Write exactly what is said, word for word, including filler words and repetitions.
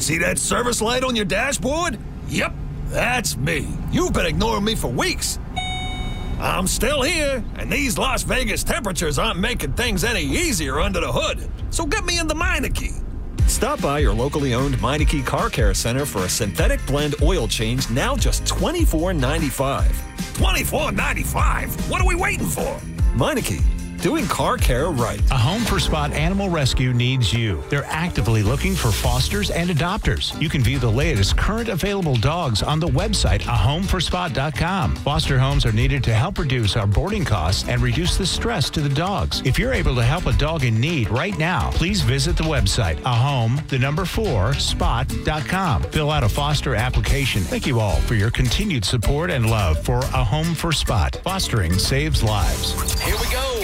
See that service light on your dashboard? Yep, that's me. You've been ignoring me for weeks. I'm still here, and these Las Vegas temperatures aren't making things any easier under the hood. So get me in the Meineke. Stop by your locally owned Meineke Car Care Center for a synthetic blend oil change, now just twenty-four ninety-five. twenty-four ninety-five? What are we waiting for? Meineke, doing car care right. A Home for Spot Animal Rescue needs you. They're actively looking for fosters and adopters. You can view the latest current available dogs on the website a home for spot dot com. Foster homes are needed to help reduce our boarding costs and reduce the stress to the dogs. If you're able to help a dog in need right now, please visit the website a home, the number four, spot dot com. Fill out a foster application. Thank you all for your continued support and love for A Home for Spot. Fostering saves lives. Here we go.